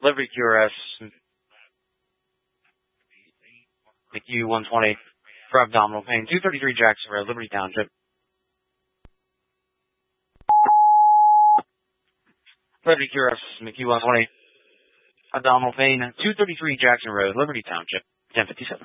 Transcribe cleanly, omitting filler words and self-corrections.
Liberty QRS, McHugh 120 for abdominal pain. 233 Jackson Road, Liberty Township. Liberty QRS, McHugh 120 abdominal pain. 233 Jackson Road, Liberty Township. 1057.